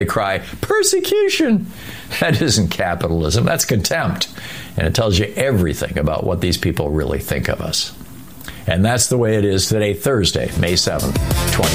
They cry, persecution. That isn't capitalism. That's contempt. And it tells you everything about what these people really think of us. And that's the way it is today, Thursday, May 7th,